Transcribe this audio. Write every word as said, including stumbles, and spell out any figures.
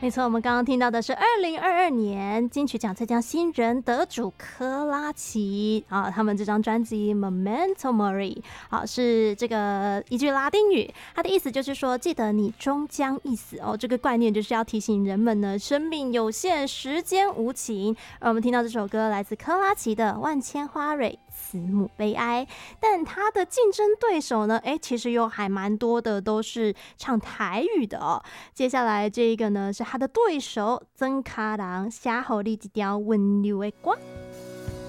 没错，我们刚刚听到的是二零二二年金曲奖最佳新人得主科拉奇啊，他们这张专辑《Memento Mori》好是这个一句拉丁语，它的意思就是说记得你终将一死哦。这个概念就是要提醒人们呢，生命有限，时间无情。而我们听到这首歌来自科拉奇的《万千花蕊》。慈母悲哀，但他的竞争对手呢？哎，其实有还蛮多的，都是唱台语的哦。接下来这一个呢，是他的对手曾卡郎，写给你一条温柔的歌。